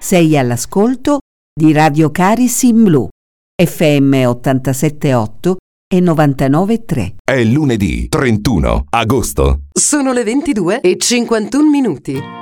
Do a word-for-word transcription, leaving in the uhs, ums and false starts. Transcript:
Sei all'ascolto di Radio Caris in Blu, F M ottantasette virgola otto e novantanove virgola tre. È lunedì trentuno agosto. Sono le ventidue e cinquantuno minuti.